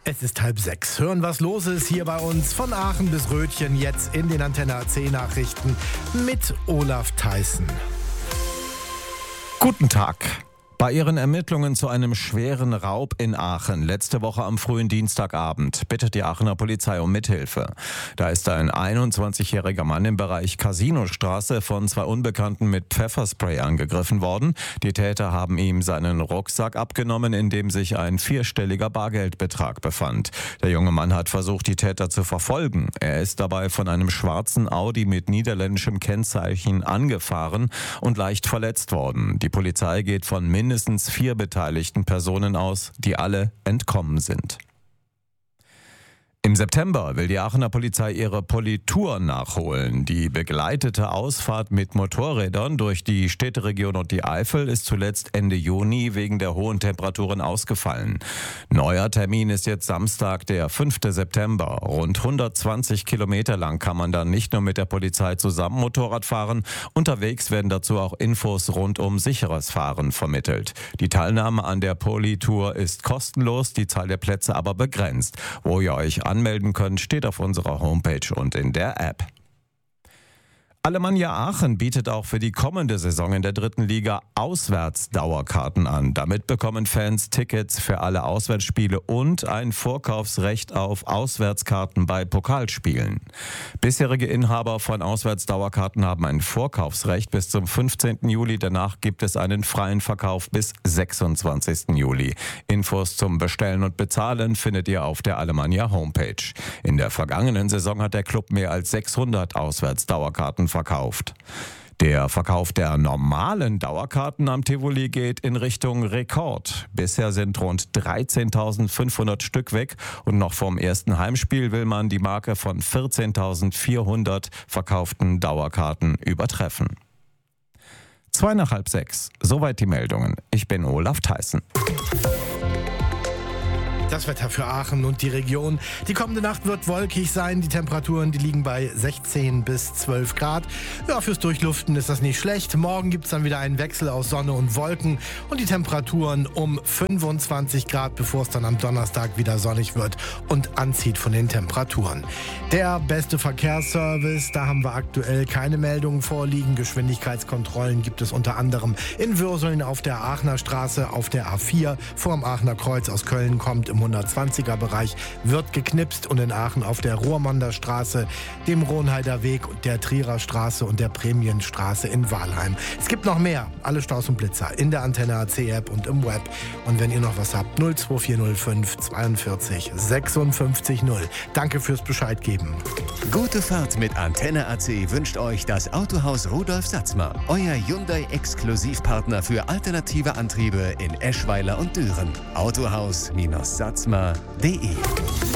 Es ist 5:30. Hören, was los ist hier bei uns von Aachen bis Rötchen, jetzt in den Antenne AC Nachrichten mit Olaf Theissen. Guten Tag. Bei ihren Ermittlungen zu einem schweren Raub in Aachen letzte Woche am frühen Dienstagabend bittet die Aachener Polizei um Mithilfe. Da ist ein 21-jähriger Mann im Bereich Casinostraße von zwei Unbekannten mit Pfefferspray angegriffen worden. Die Täter haben ihm seinen Rucksack abgenommen, in dem sich ein 4-stelliger Bargeldbetrag befand. Der junge Mann hat versucht, die Täter zu verfolgen. Er ist dabei von einem schwarzen Audi mit niederländischem Kennzeichen angefahren und leicht verletzt worden. Die Polizei geht von mindestens 4 beteiligten Personen aus, die alle entkommen sind. Im September will die Aachener Polizei ihre Politour nachholen. Die begleitete Ausfahrt mit Motorrädern durch die Städteregion und die Eifel ist zuletzt Ende Juni wegen der hohen Temperaturen ausgefallen. Neuer Termin ist jetzt Samstag, der 5. September. Rund 120 Kilometer lang kann man dann nicht nur mit der Polizei zusammen Motorrad fahren. Unterwegs werden dazu auch Infos rund um sicheres Fahren vermittelt. Die Teilnahme an der Politour ist kostenlos, die Zahl der Plätze aber begrenzt. Wo ihr euch anmelden könnt, steht auf unserer Homepage und in der App. Alemannia Aachen bietet auch für die kommende Saison in der 3. Liga Auswärtsdauerkarten an. Damit bekommen Fans Tickets für alle Auswärtsspiele und ein Vorkaufsrecht auf Auswärtskarten bei Pokalspielen. Bisherige Inhaber von Auswärtsdauerkarten haben ein Vorkaufsrecht bis zum 15. Juli. Danach gibt es einen freien Verkauf bis 26. Juli. Infos zum Bestellen und Bezahlen findet ihr auf der Alemannia Homepage. In der vergangenen Saison hat der Club mehr als 600 Auswärtsdauerkarten verkauft. Der Verkauf der normalen Dauerkarten am Tivoli geht in Richtung Rekord. Bisher sind rund 13.500 Stück weg und noch vorm ersten Heimspiel will man die Marke von 14.400 verkauften Dauerkarten übertreffen. 5:55. Soweit die Meldungen. Ich bin Olaf Theissen. Das Wetter für Aachen und die Region. Die kommende Nacht wird wolkig sein. Die Temperaturen, die liegen bei 16 bis 12 Grad. Ja, fürs Durchluften ist das nicht schlecht. Morgen gibt es dann wieder einen Wechsel aus Sonne und Wolken und die Temperaturen um 25 Grad, bevor es dann am Donnerstag wieder sonnig wird und anzieht von den Temperaturen. Der beste Verkehrsservice, da haben wir aktuell keine Meldungen vorliegen. Geschwindigkeitskontrollen gibt es unter anderem in Würseln auf der Aachener Straße, auf der A4 vorm Aachener Kreuz aus Köln kommt im 120er Bereich wird geknipst und in Aachen auf der Rohrmander Straße, dem Ronheider Weg, der Trierer Straße und der Prämienstraße in Wahlheim. Es gibt noch mehr, alle Staus und Blitzer in der Antenne AC App und im Web. Und wenn ihr noch was habt, 02405 42 56 0. Danke fürs Bescheid geben. Gute Fahrt mit Antenne AC wünscht euch das Autohaus Rudolf Satzmer. Euer Hyundai-Exklusivpartner für alternative Antriebe in Eschweiler und Düren. Autohaus-Satzmer.de